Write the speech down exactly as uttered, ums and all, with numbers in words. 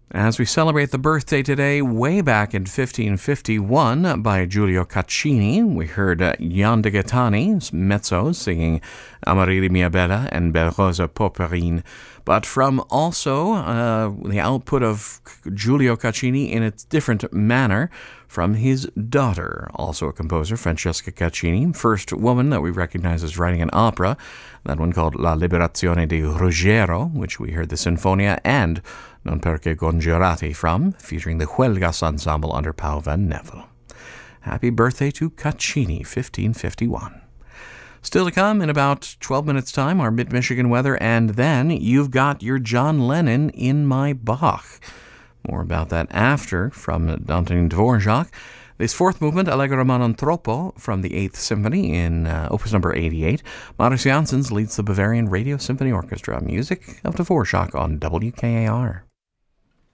As we celebrate the birthday today, way back in fifteen fifty-one, by Giulio Caccini, we heard uh, Jan de Gaetani, mezzo, singing Amarili mia bella and Belle Rose Poperine. But from also uh, the output of Giulio Caccini in a different manner from his daughter, also a composer, Francesca Caccini, first woman that we recognize as writing an opera, that one called La Liberazione di Ruggiero, which we heard the Sinfonia, and Non perché congiurati from, featuring the Huelgas Ensemble under Pau van Nevel. Happy birthday to Caccini, fifteen fifty-one. Still to come in about twelve minutes' time, our Mid-Michigan weather, and then you've got your John Lennon in my Bach. More about that after, from Antonin Dvorak. This fourth movement, Allegro ma non troppo, from the Eighth Symphony in uh, Opus number eighty-eight. Marius Janssens leads the Bavarian Radio Symphony Orchestra. Music of Dvorak on W K A R.